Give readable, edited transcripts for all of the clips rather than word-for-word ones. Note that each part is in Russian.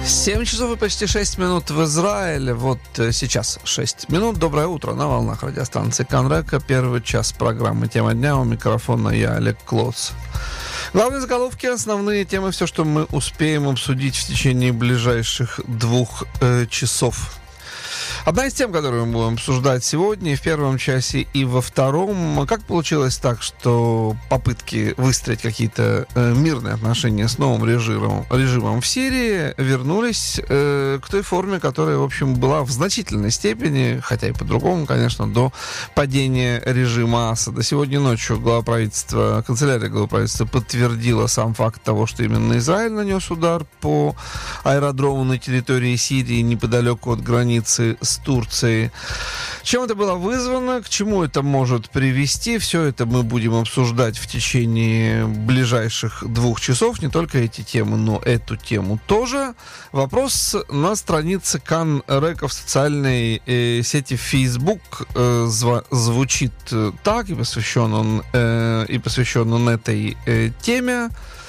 7 часов и почти 6 минут в Израиле. Вот сейчас 6 минут. Доброе утро на волнах радиостанции Канрека. Первый час программы «Тема дня». У микрофона я, Олег Клоц. Главные заголовки, основные темы, все, что мы успеем обсудить в течение ближайших 2 часов. Одна из тем, которую мы будем обсуждать сегодня и в первом часе, и во втором. Как получилось так, что попытки выстроить какие-то мирные отношения с новым режимом в Сирии вернулись к той форме, которая, в общем, была в значительной степени, хотя и по-другому, конечно, до падения режима Асада. Сегодня ночью канцелярия главы правительства подтвердила сам факт того, что именно Израиль нанес удар по аэродрому на территории Сирии неподалеку от границы с Турцией. Чем это было вызвано, к чему это может привести, все это мы будем обсуждать в течение ближайших 2 часов. Не только эти темы, но эту тему тоже. Вопрос на странице Канрека в социальной сети Facebook звучит так, и посвящен он этой теме.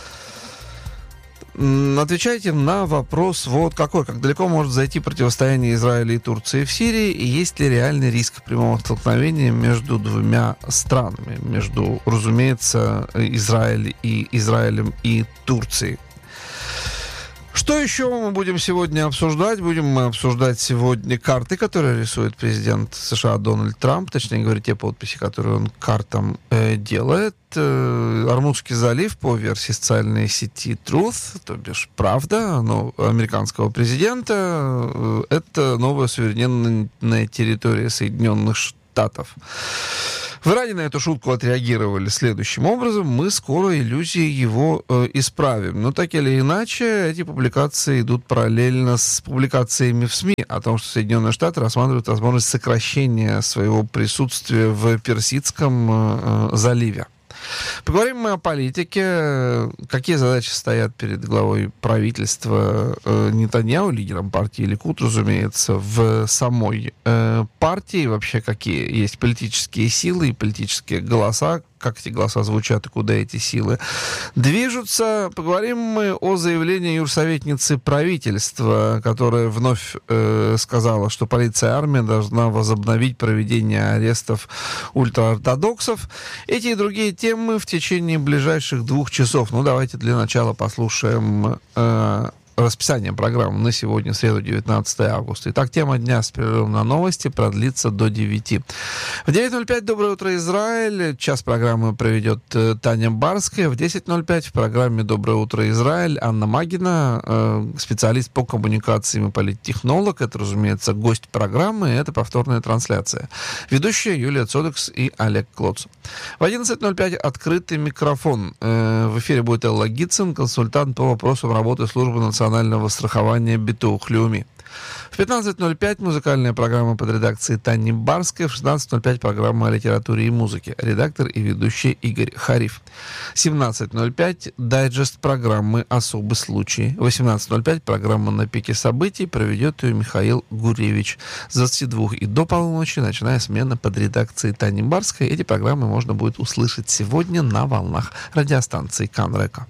Отвечайте на вопрос вот какой. Как далеко может зайти противостояние Израиля и Турции в Сирии, и есть ли реальный риск прямого столкновения между двумя странами, между, разумеется, Израилем и Турцией. Что еще мы будем сегодня обсуждать? Будем мы обсуждать сегодня карты, которые рисует президент США Дональд Трамп, точнее говоря, те подписи, которые он картам делает. Ормузский залив, по версии социальной сети Truth, то бишь правда, американского президента, это новая суверенная территория Соединенных Штатов. В Иране на эту шутку отреагировали следующим образом: мы скоро иллюзии его исправим. Но так или иначе, эти публикации идут параллельно с публикациями в СМИ о том, что Соединенные Штаты рассматривают возможность сокращения своего присутствия в Персидском заливе. Поговорим мы о политике. Какие задачи стоят перед главой правительства Нетаньяху, лидером партии Ликуд, разумеется, в самой партии. Вообще, какие есть политические силы и политические голоса, как эти голоса звучат и куда эти силы движутся. Поговорим мы о заявлении юрсоветницы правительства, которая вновь сказала, что полиция и армия должна возобновить проведение арестов ультраортодоксов. Эти и другие темы в течение ближайших 2 часов. Давайте для начала послушаем расписание программы на сегодня, среду, 19 августа. Итак, тема дня с перерывом на новости продлится до 9. В 9:05 «Доброе утро, Израиль». Час программы проведет Таня Барская. В 10:05 в программе «Доброе утро, Израиль» Анна Магина, специалист по коммуникациям и политтехнолог. Это, разумеется, гость программы, и это повторная трансляция. Ведущие Юлия Цодекс и Олег Клоц. В 11:05 открытый микрофон. В эфире будет Элла Гитцен, консультант по вопросам работы службы национального страхования Битух Леуми. В 15:05 музыкальная программа под редакцией Тани Барской. В 16:05 программа о литературе и музыке. Редактор и ведущий Игорь Хариф. 17:05 дайджест программы «Особый случай». 18:05 программа «На пике событий». Проведет ее Михаил Гуревич. С 22 и до полуночи, начиная смена под редакцией Тани Барской. Эти программы можно будет услышать сегодня на волнах радиостанции Канрека.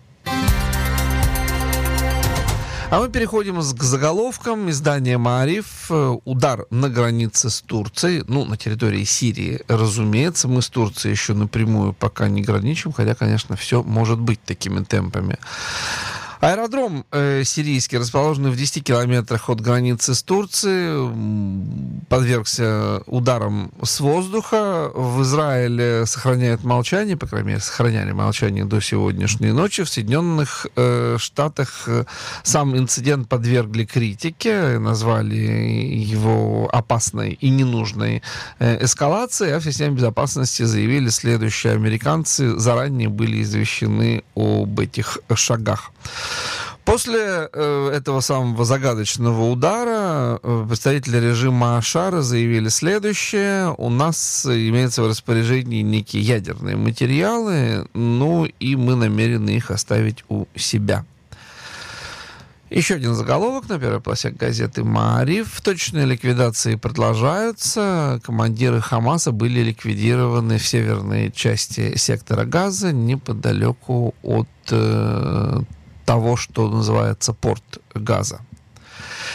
А мы переходим к заголовкам. Издание «Маариф». Удар на границе с Турцией. На территории Сирии, разумеется. Мы с Турцией еще напрямую пока не граничим, хотя, конечно, все может быть такими темпами. Аэродром сирийский, расположенный в 10 километрах от границы с Турцией, подвергся ударам с воздуха. В Израиле сохраняют молчание, по крайней мере, сохраняли молчание до сегодняшней ночи. В Соединенных Штатах сам инцидент подвергли критике, назвали его опасной и ненужной эскалацией, а в системе безопасности заявили следующее: американцы заранее были извещены об этих шагах. После этого самого загадочного удара представители режима Ашара заявили следующее: у нас имеются в распоряжении некие ядерные материалы, и мы намерены их оставить у себя. Еще один заголовок на первой полосе газеты «Маариф». Точные ликвидации продолжаются. Командиры Хамаса были ликвидированы в северной части сектора Газа, неподалеку от того, что называется порт Газа.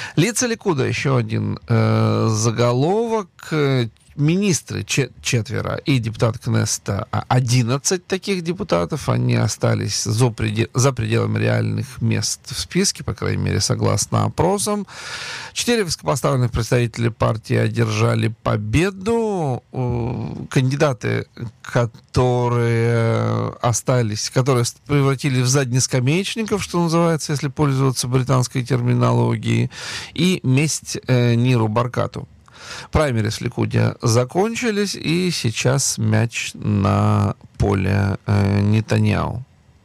Лица Ликуда, еще один заголовок. Министры четверо и депутат Кнессета 11 таких депутатов, они остались за пределами реальных мест в списке, по крайней мере, согласно опросам. 4 высокопоставленных представителя партии одержали победу. Кандидаты, которые остались, которые превратили в заднескамеечников, что называется, если пользоваться британской терминологией, и месть Ниру Баркату. Праймерис в Ликуде закончились, и сейчас мяч на поле Нетаньяху.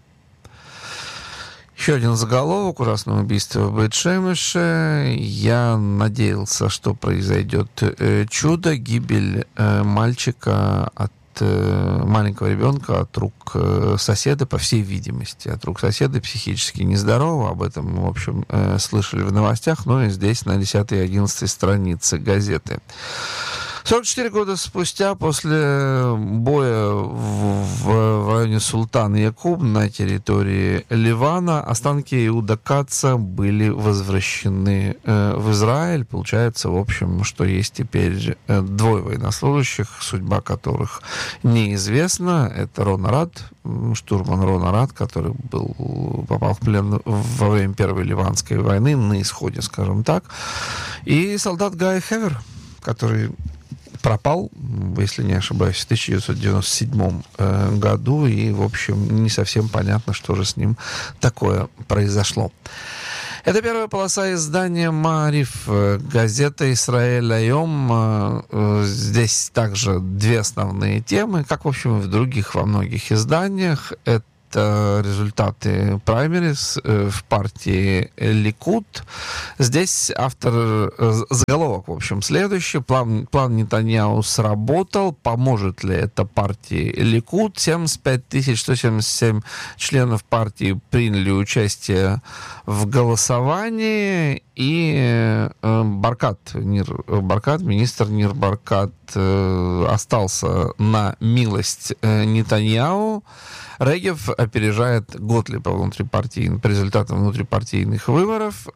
Еще один заголовок: ужасное убийство в Бейт-Шемеше. Я надеялся, что произойдет чудо. Гибель мальчика маленького ребенка от рук соседа, по всей видимости, от рук соседа, психически нездорового. Об этом мы, в общем, слышали в новостях, но и здесь на 10 и 11 странице газеты. 44 года спустя, после боя в районе Султан-Якуб на территории Ливана, останки Иуда Каца были возвращены в Израиль. Получается, в общем, что есть теперь двое военнослужащих, судьба которых неизвестна. Это Рон Арад, штурман Рон Арад, который попал в плен во время Первой Ливанской войны, на исходе, скажем так, и солдат Гай Хевер, который пропал, если не ошибаюсь, в 1997 году, и, в общем, не совсем понятно, что же с ним такое произошло. Это первая полоса издания «Маариф», газета «Исраэль Айом». Здесь также две основные темы, как, в общем, и в других, во многих изданиях. Это результаты праймерис в партии Ликуд. Здесь автор заголовок, в общем, следующий. План Нетаньяху сработал. Поможет ли это партии Ликуд? 75 177 членов партии приняли участие в голосовании. И министр Нир Баркат остался на милость Нетаньяху. Регев опережает Готлиба по результатам внутрипартийных выборов.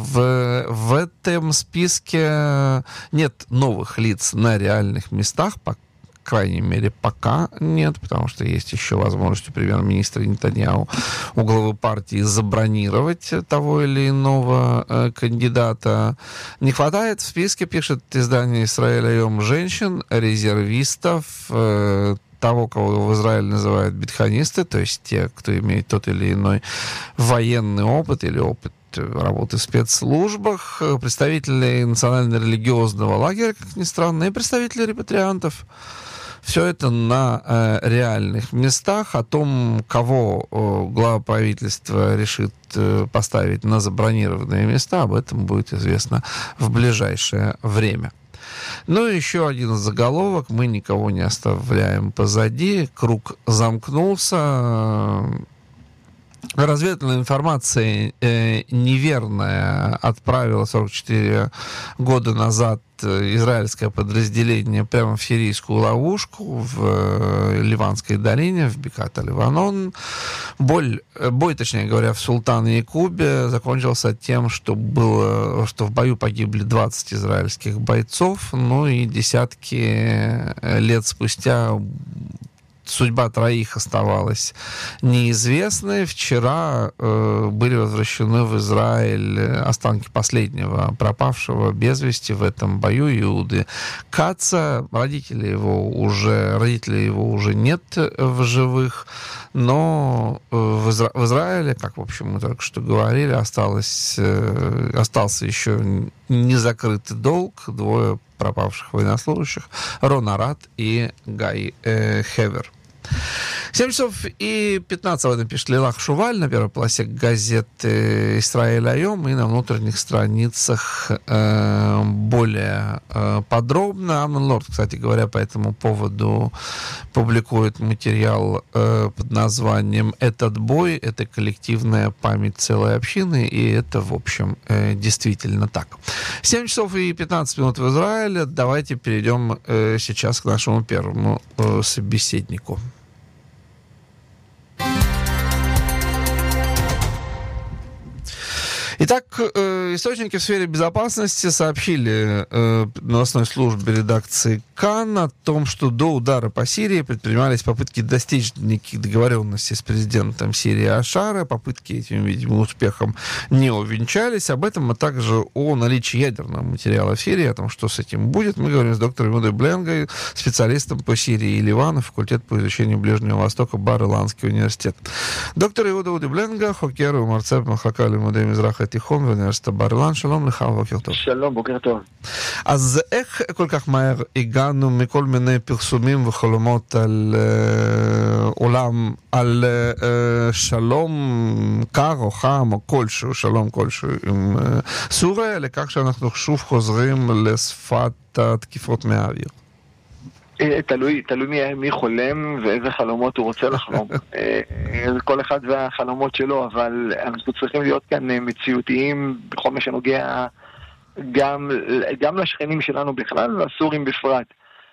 В этом списке нет новых лиц на реальных местах, по крайней мере, пока нет, потому что есть еще возможность у премьер-министра Нетаньяху, у главы партии, забронировать того или иного кандидата. Не хватает в списке, пишет издание «Исраэль Айом», женщин, резервистов, того, кого в Израиле называют битханисты, то есть те, кто имеет тот или иной военный опыт или опыт работы в спецслужбах, представители национально-религиозного лагеря, как ни странно, и представители репатриантов. Все это на реальных местах. О том, кого глава правительства решит поставить на забронированные места, об этом будет известно в ближайшее время. Ну и еще один заголовок. Мы никого не оставляем позади. Круг замкнулся. Разведывательная информация неверная отправила 44 года назад израильское подразделение прямо в сирийскую ловушку в Ливанской долине, в Бекат-Ливанон. Бой, точнее говоря, в Султан-Якубе закончился тем, что в бою погибли 20 израильских бойцов, ну и десятки лет спустя судьба троих оставалась неизвестной. Вчера были возвращены в Израиль останки последнего пропавшего без вести в этом бою Иуды Каца. Родителей его уже нет в живых, но в Израиле, как, в общем, мы только что говорили, остался еще незакрытый долг. Двое пропавших военнослужащих, Рон Арад и Гай Хевер. 7 часов и 15 об этом пишет Лилах Шуваль на первой полосе газеты «Исраэль Айом», и на внутренних страницах более подробно. Амнон Лорд, кстати говоря, по этому поводу публикует материал под названием «Этот бой — это коллективная память целой общины», и это, в общем, действительно так. 7 часов и 15 минут в Израиле. Давайте перейдем сейчас к нашему первому собеседнику. Итак, источники в сфере безопасности сообщили новостной службе редакции КАН о том, что до удара по Сирии предпринимались попытки достичь неких договоренностей с президентом Сирии Ашара. Попытки этим, видимо, успехом не увенчались. Об этом, а также о наличии ядерного материала в Сирии, о том, что с этим будет, мы говорим с доктором Иудой Бленгой, специалистом по Сирии и Ливану, факультет по изучению Ближнего Востока, Бар-Иланский университет. доктор Иуда Бленга, חוקר ומרצה במחלקה ללימודי מזרח התיכון באוניברסיטת בר-אילן. שלום לך ובוקר טוב. שלום, בוקר טוב. אז איך כל כך מהר הגענו מכל מיני פרסומים וחלומות על עולם, על שלום קר או חם או כלשהו, שלום כלשהו עם סוריה, לכך שאנחנו שוב חוזרים לשפת התקיפות מהאוויר? תלוי מי חולם ואיזה חלומות הוא רוצה לחלום. כל אחד והחלומות שלו, אבל אנחנו צריכים להיות כאן מציאותיים בכל מה שנוגע גם לשכנים שלנו בכלל והסורים בפרט.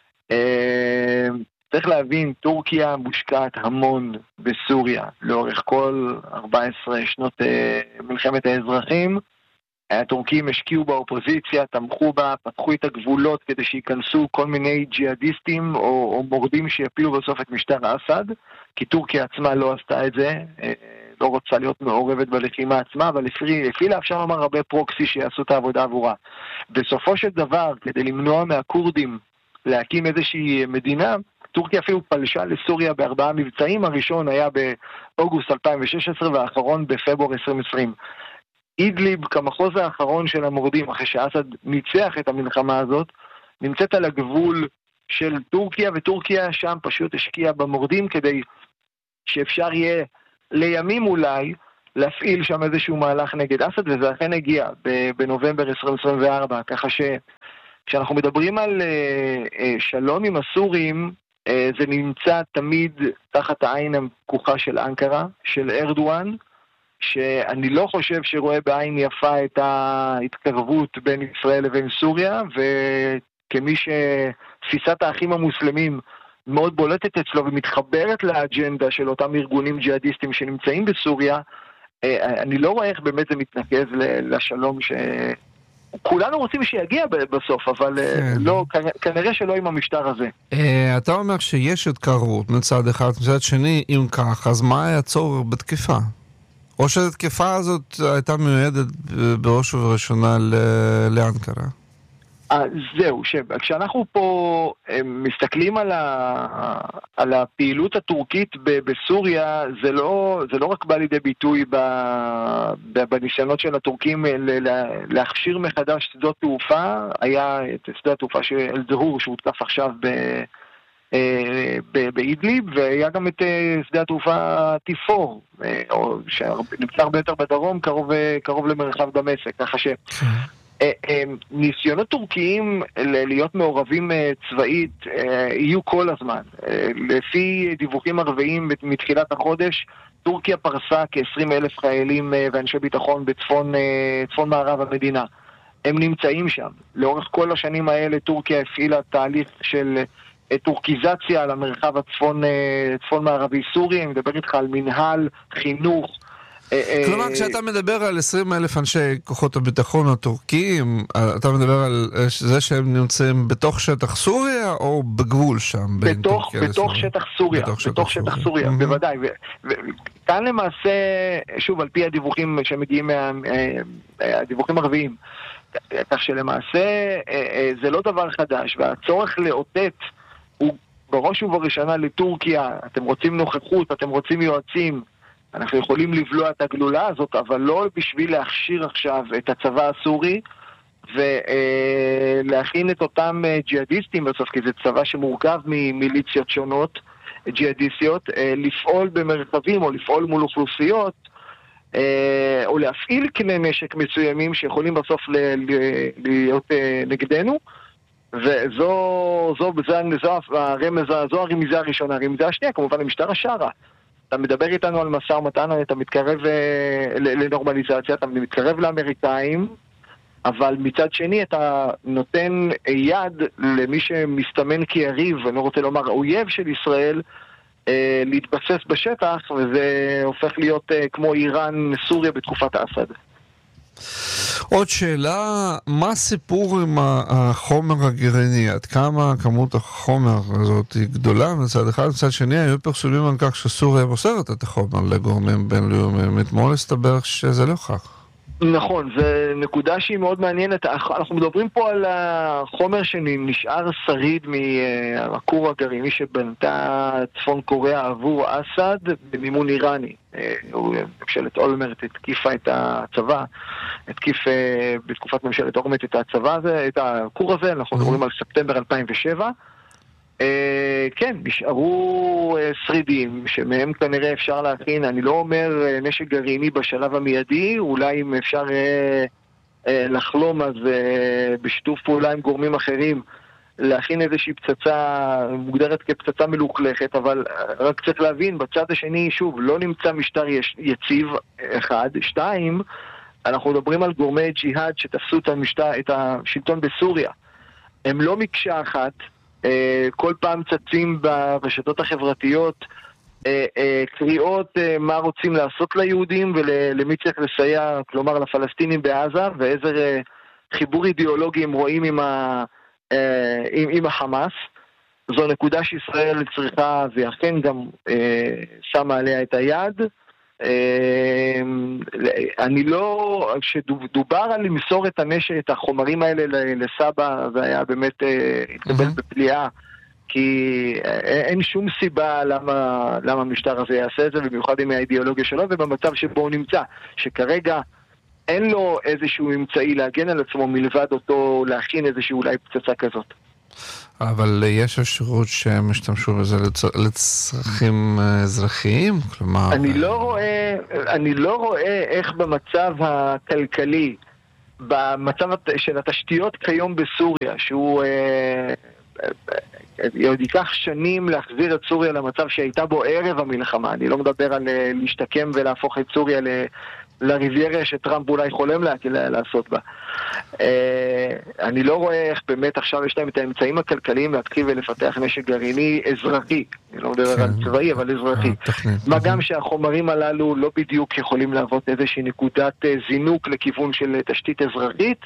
צריך להבין, טורקיה מושקעת המון בסוריה לאורך כל 14 שנות מלחמת האזרחים. הטורקים השקיעו באופוזיציה, תמכו בה, פתחו את הגבולות כדי שיכנסו כל מיני ג'יהאדיסטים או מורדים שיפילו בסוף את משטר אסד, כי טורקיה עצמה לא עשתה את זה, לא רוצה להיות מעורבת בלחימה עצמה, אבל הפעילה אפשר לומר הרבה פרוקסי שיעשו את העבודה עבורה. בסופו של דבר, כדי למנוע מהכורדים להקים איזושהי מדינה, טורקיה אפילו פלשה לסוריה ב4 מבצעים, הראשון היה באוגוסט 2016 והאחרון בפברואר 2020. אידליב, כמחוז האחרון של המורדים, אחרי שאסד ניצח את המלחמה הזאת, נמצאת על הגבול של טורקיה, וטורקיה שם פשוט השקיעה במורדים כדי שאפשר יהיה לימים אולי להפעיל שם איזשהו מהלך נגד אסד, וזה אכן הגיע בנובמבר 2024, ככה שכשאנחנו מדברים על שלום עם הסורים, זה נמצא תמיד תחת העין הפקוחה של אנקרה, של ארדואן, שאני לא חושב שרואה בעין יפה את ההתקרבות בין ישראל לבין סוריה, וכמי שתפיסת האחים המוסלמים מאוד בולטת אצלו ומתחברת לאג'נדה של אותם ארגונים ג'יהאדיסטים שנמצאים בסוריה, אני לא רואה איך באמת זה מתנקז לשלום כולנו רוצים שיגיע בסוף, אבל לא, כנראה שלא עם המשטר הזה. אתה אומר שיש התקרבות מצד אחד, מצד שני, אם כך, אז מה היה צורך בתקיפה? או שהתקיפה הזאת הייתה מיועדת בראש ובראשונה לאנקרה? זהו, כשאנחנו פה מסתכלים על הפעילות הטורקית בסוריה, זה לא רק בא לידי ביטוי בניסיונות של הטורקים להכשיר מחדש שדות תעופה. היה את שדה התעופה של אל-דהור שהותקף עכשיו באידליב, והיה גם את שדה התעופה טיפור, שנמצא הרבה יותר בדרום, קרוב למרחב דמשק, ככה ניסיונות טורקיים להיות מעורבים צבאית יהיו כל הזמן. לפי דיווחים ערביים מתחילת החודש, טורקיה פרסה כ-20,000 חיילים ואנשי ביטחון בצפון מערב המדינה. הם נמצאים שם. לאורך כל השנים האלה טורקיה הפעילה תהליך של טורקיזציה על המרחב הצפון מערבי סורי. אני מדבר איתך על מנהל, חינוך. כלומר, כשאתה מדבר על 20,000 אנשי כוחות הביטחון הטורקיים, אתה מדבר על זה שהם נמצאים בתוך שטח סוריה או בגבול שם? בתוך שטח סוריה, בתוך שטח סוריה, בוודאי. כאן למעשה, שוב, על פי הדיווחים שמגיעים מהדיווחים ערביים, כך שלמעשה זה לא דבר חדש, והצורך לאותת הוא בראש ובראשונה לטורקיה. אתם רוצים נוכחות, אתם רוצים יועצים, אנחנו יכולים לבלוע את הגלולה הזאת, אבל לא בשביל להכשיר עכשיו את הצבא הסורי ולהכין את אותם ג'יהאדיסטים בסוף, כי זה צבא שמורכב ממיליציות שונות, ג'יהאדיסטיות, לפעול במרחבים או לפעול מול אוכלוסיות, או להפעיל כלי נשק מסוימים שיכולים בסוף להיות נגדנו. וזו הרמיזה הראשונה. הרמיזה השנייה, כמובן, המשטר השארה. אתה מדבר איתנו על משא ומתן, אתה מתקרב לנורמליזציה, אתה מתקרב לאמריקאים, אבל מצד שני אתה נותן יד למי שמסתמן כיריב, אני לא רוצה לומר אויב של ישראל, להתבסס בשטח, וזה הופך להיות כמו איראן, סוריה בתקופת אסד. עוד שאלה, מה סיפור עם החומר הגרעיני? עד כמה כמות החומר הזאת היא גדולה מצד אחד? מצד שני, היו פרסומים על כך שסוריה מוסרת את החומר לגורמים בינלאומיים. אתמול הסתבר שזה לא כך. נכון, זו נקודה שהיא מאוד מעניינת. אנחנו מדברים פה על החומר שנשאר שריד מהכור הגרעיני שבנתה צפון קוריאה עבור אסד במימון איראני. ממשלת אולמרט התקיפה את הצבא, בתקופת ממשלת אולמרט את הכור הזה, אנחנו מדברים על ספטמבר 2007. כן, נשארו שרידים שמהם כנראה אפשר להכין, אני לא אומר נשק גרעיני בשלב המיידי, אולי אם אפשר לחלום אז בשיתוף פעולה עם גורמים אחרים להכין איזושהי פצצה מוגדרת כפצצה מלוכלכת, אבל רק צריך להבין, בצד השני שוב לא נמצא משטר יציב אחד, שתיים, אנחנו מדברים על גורמי ג'יהאד שתפסו את השלטון בסוריה, הם לא מקשה אחת, כל פעם צצים ברשתות החברתיות קריאות מה רוצים לעשות ליהודים ולמי צריך לסייע, כלומר לפלסטינים בעזה, ואיזה חיבור אידיאולוגי הם רואים עם החמאס. זו נקודה שישראל צריכה ואכן גם שמה עליה את היד. אני לא, כשדובר על למסור את הנשק, את החומרים האלה לסבא, זה היה באמת התקבל בפליאה, כי אין שום סיבה למה המשטר הזה יעשה את זה, במיוחד עם האידיאולוגיה שלו, ובמצב שבו הוא נמצא, שכרגע אין לו איזשהו אמצעי להגן על עצמו מלבד אותו להכין איזשהו אולי פצצה כזאת. אבל יש אפשרות שהם השתמשו בזה לצרכים אזרחיים? כלומר... אני לא רואה איך במצב הכלכלי, במצב של התשתיות כיום בסוריה, שהוא עוד ייקח שנים להחזיר את סוריה למצב שהייתה בו ערב המלחמה. אני לא מדבר על להשתקם ולהפוך את סוריה לריביירה שטראמפ אולי חולם לעשות בה. אני לא רואה איך באמת עכשיו יש להם את האמצעים הכלכליים להתחיל ולפתח נשק גרעיני אזרחי. אני לא מדבר על צבאי, אבל אזרחי. מה גם שהחומרים הללו לא בדיוק יכולים להוות איזושהי נקודת זינוק לכיוון של תשתית אזרחית.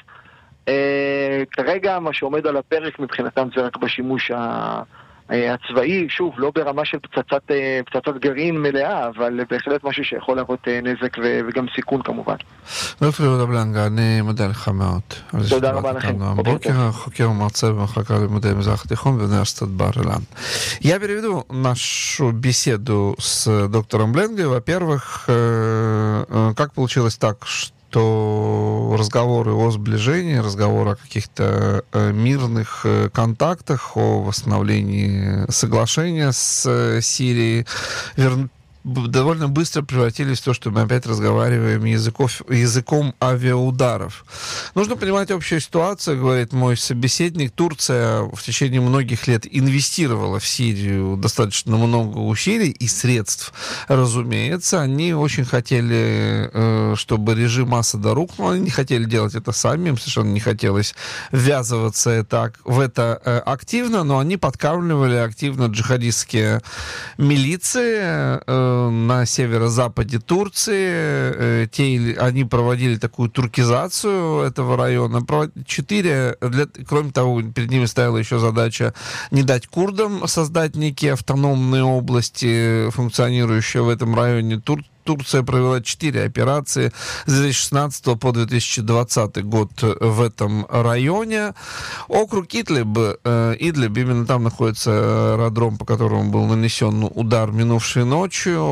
כרגע מה שעומד על הפרק מבחינתם זה רק בשימוש הצבאי, שוב, לא ברמה של פצצת גרעין מלאה, אבל בהחלט משהו שיכול להוות נזק וגם סיכון כמובן. דוקטור יהודה בלנגה, אני מודה לך מאוד. תודה רבה לכם. הבוקר, חוקר ומרצה במחלקה ללימודי המזרח התיכון באוניברסיטת בר-אילן. Я переведу нашу беседу с доктором Бленгой. Во-первых, как получилось так, что разговоры о сближении, разговоры о каких-то мирных контактах, о восстановлении соглашения с Сирией довольно быстро превратились в то, что мы опять разговариваем языком авиаударов. Нужно понимать общую ситуацию, говорит мой собеседник. Турция в течение многих лет инвестировала в Сирию достаточно много усилий и средств, разумеется. Они очень хотели, чтобы режим Асада рухнул. Они не хотели делать это сами, им совершенно не хотелось ввязываться в это активно, но они подкармливали активно джихадистские милиции на северо-западе Турции. Они проводили такую туркизацию этого района. Кроме того, перед ними стояла еще задача не дать курдам создать некие автономные области, функционирующие в этом районе. Турция провела 4 операции с 2016 по 2020 год в этом районе. Округ Идлиб, именно там находится аэродром, по которому был нанесен удар минувшей ночью.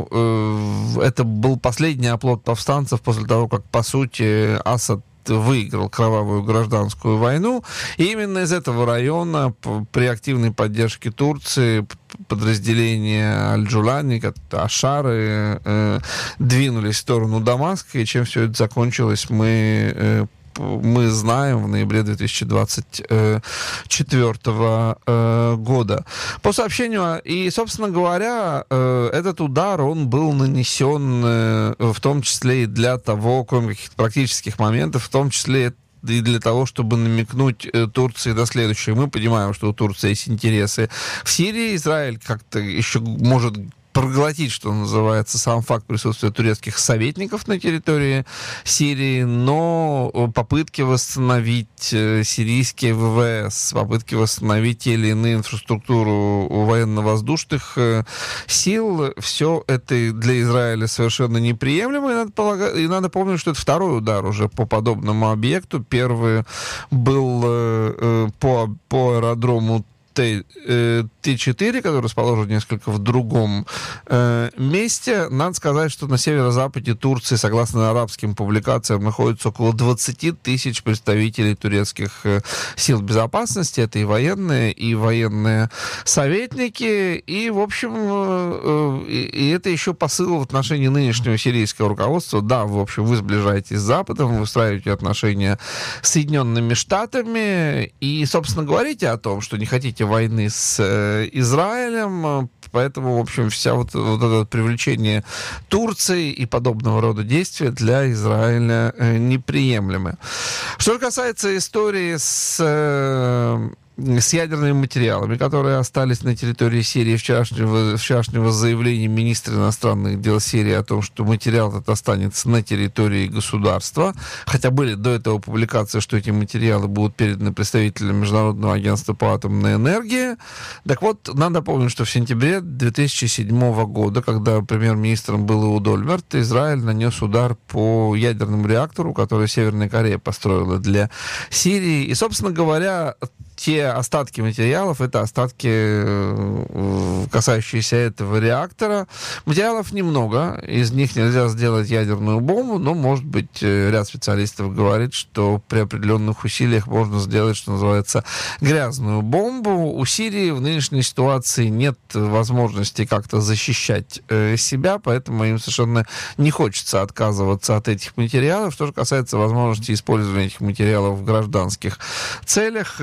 Это был последний оплот повстанцев после того, как, по сути, Асад выиграл кровавую гражданскую войну. И именно из этого района при активной поддержке Турции подразделения Аль-Джулани, Ашары, двинулись в сторону Дамаска. И чем все это закончилось, мы знаем в ноябре 2024 года. По сообщению, и, собственно говоря, этот удар, он был нанесен в том числе и для того, кроме каких-то практических моментов, в том числе и для того, чтобы намекнуть Турции на следующее. Мы понимаем, что у Турции есть интересы в Сирии. Израиль как-то еще может проглотить, что называется, сам факт присутствия турецких советников на территории Сирии, но попытки восстановить сирийские ВВС, попытки восстановить те или иные инфраструктуру военно-воздушных сил, все это для Израиля совершенно неприемлемо, и надо помнить, что это второй удар уже по подобному объекту. Первый был по аэродрому Т-4, который расположен несколько в другом месте. Надо сказать, что на северо-западе Турции, согласно арабским публикациям, находится около 20 тысяч представителей турецких сил безопасности. Это и военные советники. И, в общем, и это еще посыл в отношении нынешнего сирийского руководства. Да, в общем, вы сближаетесь с Западом, вы устраиваете отношения с Соединенными Штатами и, собственно, говорите о том, что не хотите войны с Израилем, поэтому, в общем, вся вот это привлечение Турции и подобного рода действия для Израиля неприемлемы. Что же касается истории с ядерными материалами, которые остались на территории Сирии, вчерашнего заявления министра иностранных дел Сирии о том, что материал этот останется на территории государства, хотя были до этого публикации, что эти материалы будут переданы представителям Международного агентства по атомной энергии. Так вот, надо помнить, что в сентябре 2007 года, когда премьер-министром был Эуд Ольмерт, Израиль нанес удар по ядерному реактору, который Северная Корея построила для Сирии. И, собственно говоря, те остатки материалов, это остатки, касающиеся этого реактора. Материалов немного, из них нельзя сделать ядерную бомбу, но, может быть, ряд специалистов говорит, что при определенных усилиях можно сделать, что называется, грязную бомбу. У Сирии в нынешней ситуации нет возможности как-то защищать себя, поэтому им совершенно не хочется отказываться от этих материалов. Что же касается возможности использования этих материалов в гражданских целях,